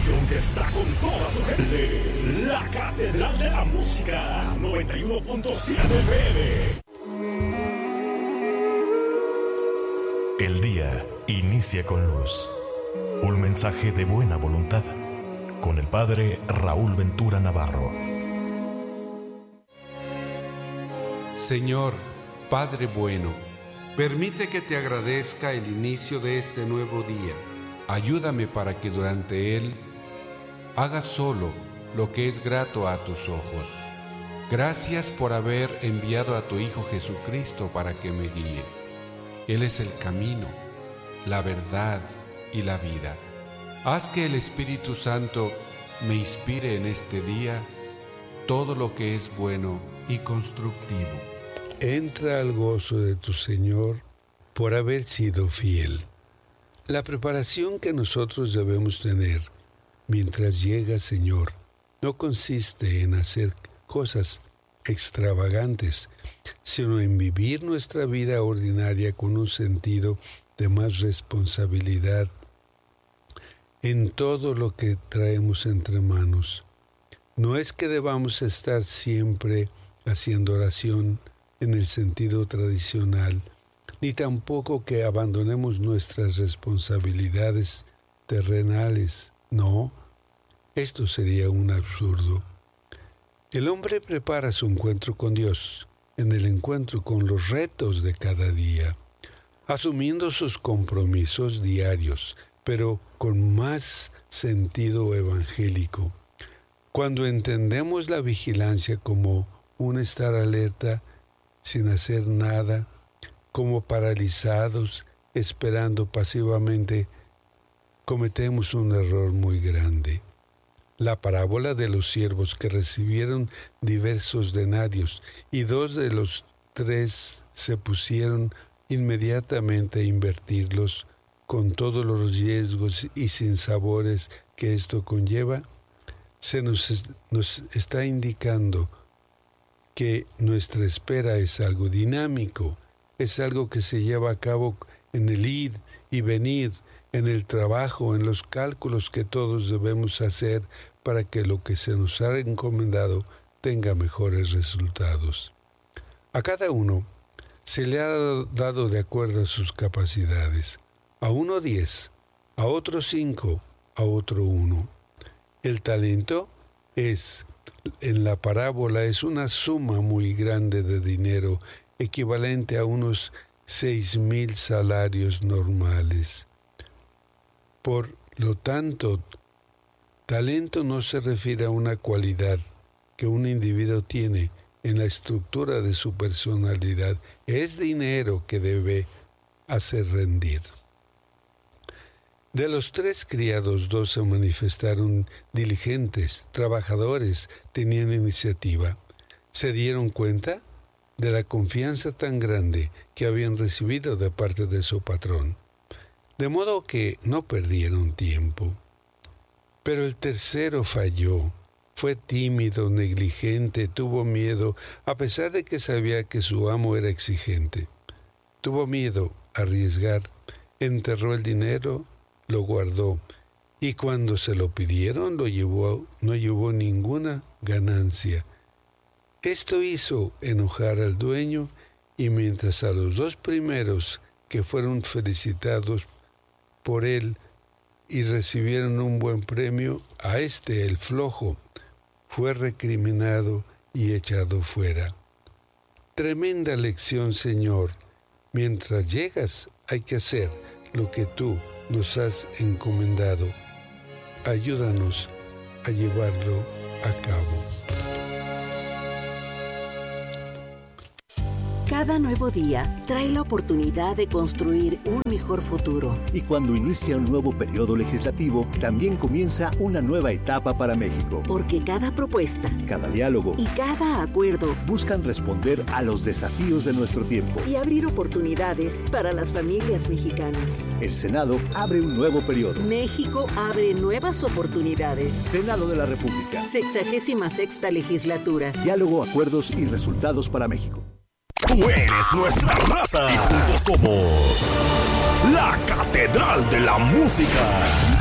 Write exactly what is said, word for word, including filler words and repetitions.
estación que está con toda su gente. La Catedral de la Música, noventa y uno punto siete F M. El día inicia con luz. Un mensaje de buena voluntad. Con el Padre Raúl Ventura Navarro. Señor, Padre bueno, permite que te agradezca el inicio de este nuevo día. Ayúdame para que durante él haga solo lo que es grato a tus ojos. Gracias por haber enviado a tu Hijo Jesucristo para que me guíe. Él es el camino, la verdad y la vida. Haz que el Espíritu Santo me inspire en este día todo lo que es bueno y constructivo. Entra al gozo de tu Señor por haber sido fiel. La preparación que nosotros debemos tener mientras llega Señor no consiste en hacer cosas extravagantes, sino en vivir nuestra vida ordinaria con un sentido de más responsabilidad en todo lo que traemos entre manos. No es que debamos estar siempre haciendo oración en el sentido tradicional, ni tampoco que abandonemos nuestras responsabilidades terrenales. No, esto sería un absurdo. El hombre prepara su encuentro con Dios en el encuentro con los retos de cada día, asumiendo sus compromisos diarios, pero con más sentido evangélico. Cuando entendemos la vigilancia como un estar alerta sin hacer nada, como paralizados, esperando pasivamente, cometemos un error muy grande. La parábola de los siervos que recibieron diversos denarios y dos de los tres se pusieron inmediatamente a invertirlos con todos los riesgos y sinsabores que esto conlleva, se nos, nos está indicando que nuestra espera es algo dinámico, es algo que se lleva a cabo en el ir y venir, en el trabajo, en los cálculos que todos debemos hacer para que lo que se nos ha encomendado tenga mejores resultados. A cada uno se le ha dado de acuerdo a sus capacidades. A uno diez, a otro cinco, a otro uno. El talento es, en la parábola, es una suma muy grande de dinero, equivalente a unos seis mil salarios normales. Por lo tanto, talento no se refiere a una cualidad que un individuo tiene en la estructura de su personalidad. Es dinero que debe hacer rendir. De los tres criados, dos se manifestaron diligentes, trabajadores, tenían iniciativa. Se dieron cuenta de la confianza tan grande que habían recibido de parte de su patrón, de modo que no perdieron tiempo. Pero el tercero falló, fue tímido, negligente, tuvo miedo, a pesar de que sabía que su amo era exigente. Tuvo miedo a arriesgar, enterró el dinero, lo guardó, y cuando se lo pidieron lo llevó, no llevó ninguna ganancia. Esto hizo enojar al dueño, y mientras a los dos primeros que fueron felicitados por él y recibieron un buen premio, a este, el flojo, fue recriminado y echado fuera. Tremenda lección, Señor. Mientras llegas, hay que hacer lo que tú nos has encomendado. Ayúdanos a llevarlo a cabo. Cada nuevo día trae la oportunidad de construir un mejor futuro. Y cuando inicia un nuevo periodo legislativo, también comienza una nueva etapa para México. Porque cada propuesta, cada diálogo y cada acuerdo buscan responder a los desafíos de nuestro tiempo y abrir oportunidades para las familias mexicanas. El Senado abre un nuevo periodo. México abre nuevas oportunidades. Senado de la República. Sexagésima sexta legislatura. Diálogo, acuerdos y resultados para México. Tú eres nuestra raza y juntos somos la Catedral de la Música.